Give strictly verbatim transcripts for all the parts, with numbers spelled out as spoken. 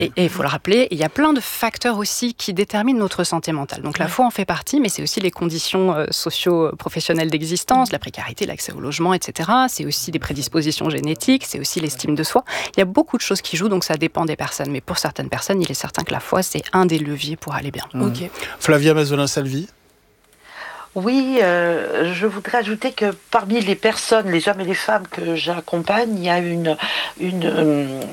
Et il faut le rappeler, il y a plein de facteurs aussi qui déterminent notre santé mentale. Donc la foi en fait partie, mais c'est aussi les conditions euh, socio-professionnelles d'existence, la précarité, l'accès au logement, et cetera. C'est aussi des prédispositions génétiques, c'est aussi l'estime de soi. Il y a beaucoup de choses qui jouent, donc ça dépend des personnes. Mais pour certaines personnes, il est certain que la foi, c'est un des leviers pour aller bien. Mmh. Okay. Flavia Mazzolin-Salvi. Oui, euh, je voudrais ajouter que parmi les personnes, les hommes et les femmes que j'accompagne, il y a une, une, euh,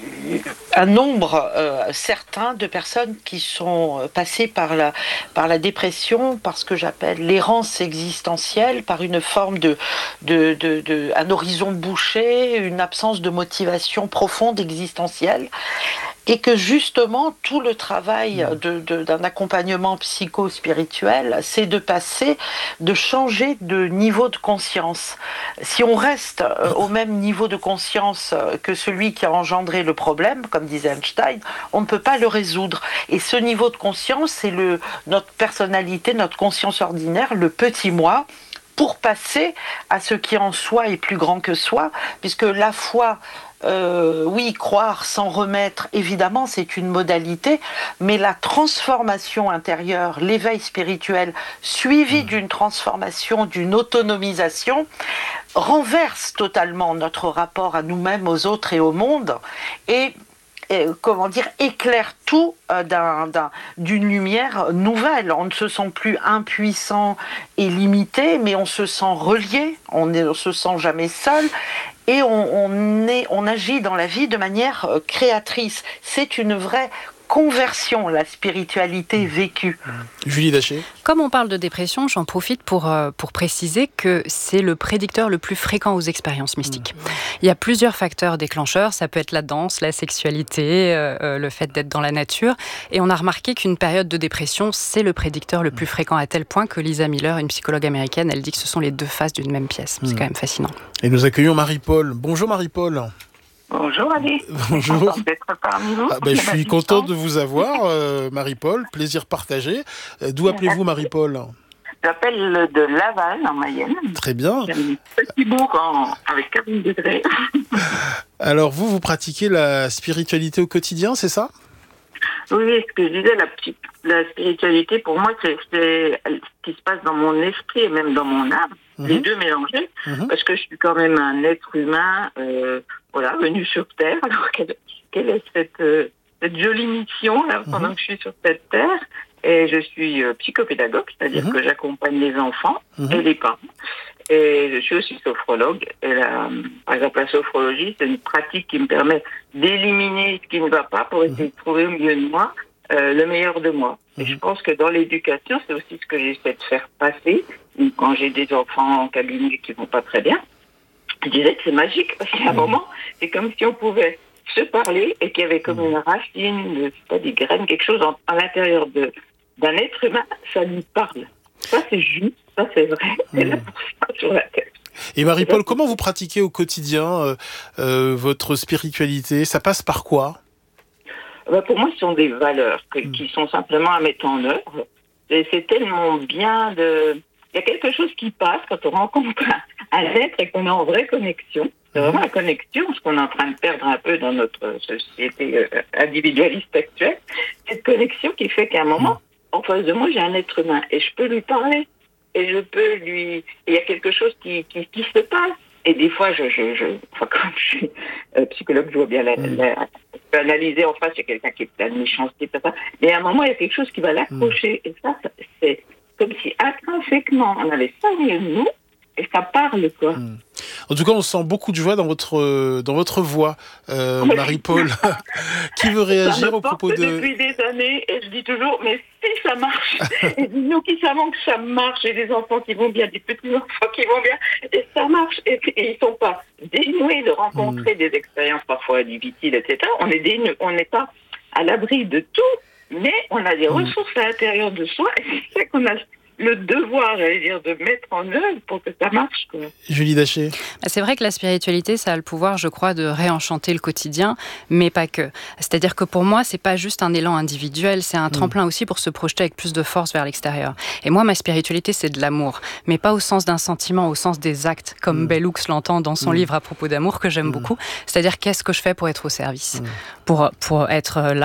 un nombre euh, certain de personnes qui sont passées par la, par la dépression, par ce que j'appelle l'errance existentielle, par une forme de, de, de, de un horizon bouché, une absence de motivation profonde existentielle. Et que justement, tout le travail de, de, d'un accompagnement psycho-spirituel, c'est de passer, de changer de niveau de conscience. Si on reste au même niveau de conscience que celui qui a engendré le problème, comme disait Einstein, on ne peut pas le résoudre. Et ce niveau de conscience, c'est le, notre personnalité, notre conscience ordinaire, le petit moi, pour passer à ce qui en soi est plus grand que soi, puisque la foi... Euh, oui, croire sans remettre, évidemment, c'est une modalité, mais la transformation intérieure, l'éveil spirituel, suivi d'une transformation, d'une autonomisation, renverse totalement notre rapport à nous-mêmes, aux autres et au monde, et Et, comment dire, éclaire tout euh, d'un, d'un, d'une lumière nouvelle. On ne se sent plus impuissant et limité, mais on se sent relié, on ne se sent jamais seul, et on, on, est, on agit dans la vie de manière euh, créatrice. C'est une vraie conversion, la spiritualité vécue. Julie Daché. Comme on parle de dépression, j'en profite pour, euh, pour préciser que c'est le prédicteur le plus fréquent aux expériences mystiques. Mmh. Il y a plusieurs facteurs déclencheurs, ça peut être la danse, la sexualité, euh, le fait d'être dans la nature, et on a remarqué qu'une période de dépression, c'est le prédicteur le plus fréquent, à tel point que Lisa Miller, une psychologue américaine, elle dit que ce sont les deux faces d'une même pièce. C'est mmh. quand même fascinant. Et nous accueillons Marie-Paul. Bonjour Marie-Paul. Bonjour Ali. Bonjour. D'être parmi vous. Ah, ben, je suis content de vous avoir, euh, Marie-Paul. Plaisir partagé. Euh, d'où appelez-vous Marie-Paul ? J'appelle de Laval, en Mayenne. Très bien. J'ai un petit bourg en... avec quarante degrés. Alors vous, vous pratiquez la spiritualité au quotidien, c'est ça ? Oui, ce que je disais, la, la spiritualité, pour moi, c'est, c'est ce qui se passe dans mon esprit et même dans mon âme. Mmh. Les deux mélangés, mmh. parce que je suis quand même un être humain, euh, voilà, venu sur Terre. Alors, quelle, quelle est cette, euh, cette jolie mission, là, pendant mmh. que je suis sur cette Terre ? Et je suis euh, psychopédagogue, c'est-à-dire mmh. que j'accompagne les enfants mmh. et les parents. Et je suis aussi sophrologue. Et la, par exemple, la sophrologie, c'est une pratique qui me permet d'éliminer ce qui ne va pas pour essayer mmh. de trouver au milieu de moi euh, le meilleur de moi. Mmh. Et je pense que dans l'éducation, c'est aussi ce que j'essaie de faire passer. Quand j'ai des enfants en cabinet qui vont pas très bien, je disais que c'est magique, parce qu'à un mmh. moment, c'est comme si on pouvait se parler et qu'il y avait comme mmh. une racine, pas des graines, quelque chose en, à l'intérieur de, d'un être humain, ça lui parle. Ça, c'est juste, ça, c'est vrai. C'est mmh. là pour ça sur la tête. Et Marie-Paul, comment vous pratiquez au quotidien euh, euh, votre spiritualité ? Ça passe par quoi ? Ben, pour moi, ce sont des valeurs que, mmh. qui sont simplement à mettre en œuvre. Et c'est tellement bien de... Il y a quelque chose qui passe quand on rencontre un, un être et qu'on est en vraie connexion. C'est vraiment la connexion, ce qu'on est en train de perdre un peu dans notre société euh, individualiste actuelle. Cette connexion qui fait qu'à un moment, mmh. en face de moi, j'ai un être humain et je peux lui parler. Et je peux lui... Il y a quelque chose qui, qui, qui se passe. Et des fois, je, je, je... Enfin, comme je suis euh, psychologue, je vois bien la, la... Je peux analyser en face, il y a quelqu'un qui est plein de méchanceté, tout ça. Mais à un moment, il y a quelque chose qui va l'accrocher. Mmh. Et ça, c'est comme si intrinsèquement, on avait ça au milieu de nous. Et ça parle, quoi. Mmh. En tout cas, on sent beaucoup de joie dans votre, dans votre voix, euh, Marie-Paul. Qui veut réagir au propos de... depuis des années, et je dis toujours, mais si ça marche, et nous qui savons que ça marche, et des enfants qui vont bien, des petits-enfants qui vont bien, et ça marche, et, et ils ne sont pas dénoués de rencontrer mmh. des expériences parfois difficiles, et cetera. On est dénu... on n'est pas à l'abri de tout, mais on a des mmh. ressources à l'intérieur de soi, et c'est ça qu'on a... le devoir, j'allais dire, de mettre en œuvre pour que ça marche, quoi. Julie Daché. C'est vrai que la spiritualité, ça a le pouvoir, je crois, de réenchanter le quotidien, mais pas que. C'est-à-dire que pour moi, c'est pas juste un élan individuel, c'est un tremplin mmh. aussi pour se projeter avec plus de force vers l'extérieur. Et moi, ma spiritualité, c'est de l'amour, mais pas au sens d'un sentiment, au sens des actes, comme mmh. Bell Hooks l'entend dans son mmh. livre à propos d'amour, que j'aime mmh. beaucoup. C'est-à-dire, qu'est-ce que je fais pour être au service, mmh. pour, pour être là